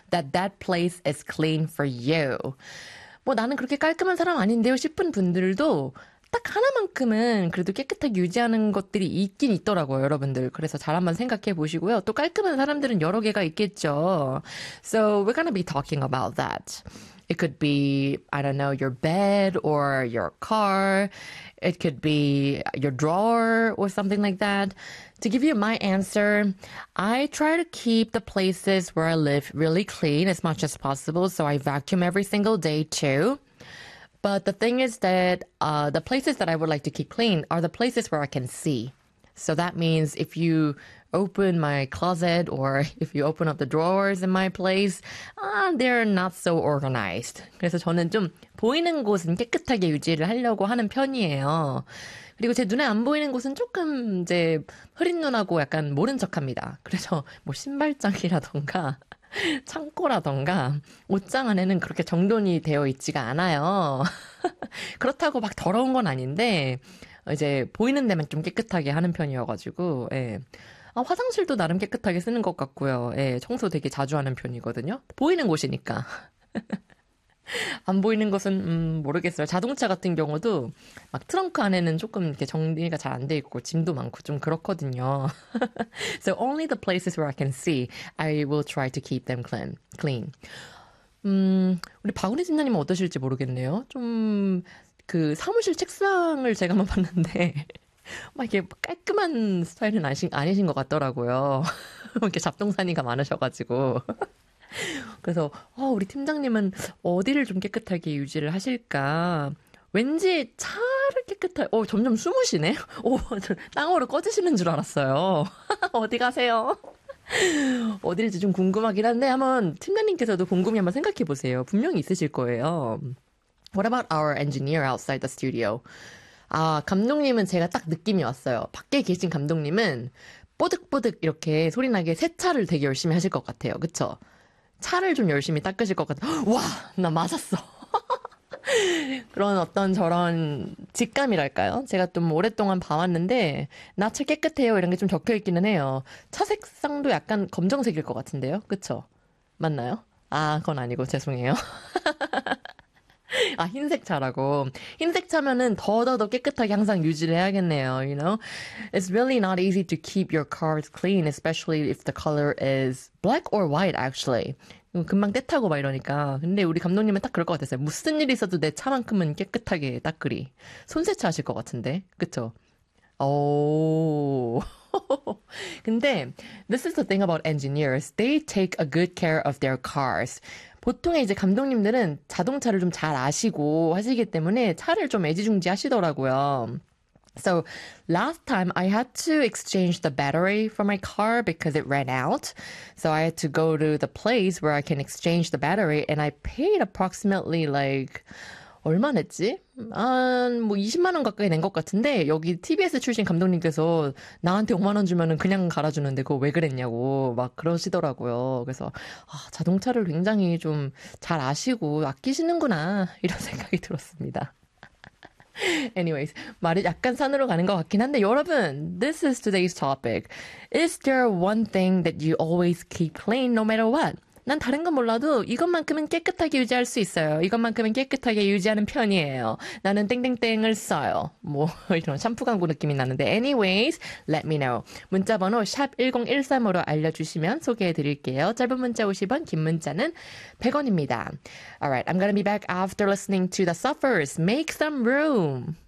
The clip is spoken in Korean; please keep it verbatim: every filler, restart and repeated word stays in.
that that place is clean for you. 뭐 나는 그렇게 깔끔한 사람 아닌데요 싶은 분들도 딱 하나만큼은 그래도 깨끗하게 유지하는 것들이 있긴 있더라고요, 여러분들. 그래서 잘 한번 생각해 보시고요. 또 깔끔한 사람들은 여러 개가 있겠죠. So we're gonna be talking about that. It could be, I don't know, your bed or your car. It could be your drawer or something like that. To give you my answer, I try to keep the places where I live really clean as much as possible. So I vacuum every single day too. But the thing is that uh, the places that I would like to keep clean are the places where I can see. So that means if you open my closet or if you open up the drawers in my place, uh, they're not so organized. 그래서 저는 좀 보이는 곳은 깨끗하게 유지를 하려고 하는 편이에요. 그리고 제 눈에 안 보이는 곳은 조금 이제 흐린 눈하고 약간 모른 척합니다. 그래서 뭐 신발장이라던가 창고라던가 옷장 안에는 그렇게 정돈이 되어 있지가 않아요. 그렇다고 막 더러운 건 아닌데 이제 보이는 데만 좀 깨끗하게 하는 편이어가지고 예. 아, 화장실도 나름 깨끗하게 쓰는 것 같고요. 예, 청소 되게 자주 하는 편이거든요. 보이는 곳이니까. 안 보이는 것은 음, 모르겠어요. 자동차 같은 경우도 막 트렁크 안에는 조금 이렇게 정리가 잘 안 돼 있고 짐도 많고 좀 그렇거든요. So only the places where I can see, I will try to keep them clean. clean. 음, 우리 박은혜 집사님은 어떠실지 모르겠네요. 좀 그 사무실 책상을 제가 한번 봤는데 막 이렇게 깔끔한 스타일은 아니신, 아니신 것 같더라고요. 이렇게 잡동사니가 많으셔가지고. 그래서 어, 우리 팀장님은 어디를 좀 깨끗하게 유지를 하실까? 왠지 차를 깨끗하게 어, 점점 숨으시네? 오, 저 땅으로 꺼지시는 줄 알았어요. 어디 가세요? 어딜지 좀 궁금하긴 한데 한번 팀장님께서도 곰곰이 한번 생각해 보세요. 분명히 있으실 거예요. What about our engineer outside the studio? 아, 감독님은 제가 딱 느낌이 왔어요. 밖에 계신 감독님은 뽀득뽀득 이렇게 소리나게 세차를 되게 열심히 하실 것 같아요. 그쵸? 차를 좀 열심히 닦으실 것 같아요. 와, 나 맞았어. 그런 어떤 저런 직감이랄까요? 제가 좀 오랫동안 봐왔는데 나 차 깨끗해요 이런 게 좀 적혀있기는 해요. 차 색상도 약간 검정색일 것 같은데요. 그쵸? 맞나요? 아, 그건 아니고 죄송해요. 아, 흰색 차라고. 흰색 차면은 더더더 깨끗하게 항상 유지를 해야겠네요, you know? It's really not easy to keep your cars clean, especially if the color is black or white, actually. 금방 때타고 막 이러니까. 근데 우리 감독님은 딱 그럴 것 같았어요. 무슨 일이 있어도 내 차만큼은 깨끗하게 닦으리. 손세차 하실 것 같은데. 그쵸? 오. 근데 this is the thing about engineers. They take a good care of their cars. 보통의 이제 감독님들은 자동차를 좀 잘 아시고 하시기 때문에 차를 좀 애지중지 하시더라고요. So last time I had to exchange the battery for my car because it ran out. So I had to go to the place where I can exchange the battery and I paid approximately like 얼마 냈지? 한, 뭐, 이십만 원 가까이 낸 것 같은데, 여기 티비에스 출신 감독님께서 나한테 오만 원 주면은 그냥 갈아주는데 그거 왜 그랬냐고 막 그러시더라고요. 그래서, 아, 자동차를 굉장히 좀 잘 아시고 아끼시는구나, 이런 생각이 들었습니다. Anyways, 말이 약간 산으로 가는 것 같긴 한데, 여러분, this is today's topic. Is there one thing that you always keep clean no matter what? 난 다른 건 몰라도 이것만큼은 깨끗하게 유지할 수 있어요. 이것만큼은 깨끗하게 유지하는 편이에요. 나는 땡땡땡을 써요. 뭐 이런 샴푸 광고 느낌이 나는데 anyways, let me know. 문자번호 샵 일공일삼으로 알려주시면 소개해드릴게요. 짧은 문자 오십 원, 긴 문자는 백 원입니다. Alright, I'm gonna be back after listening to The Suffers. Make some room.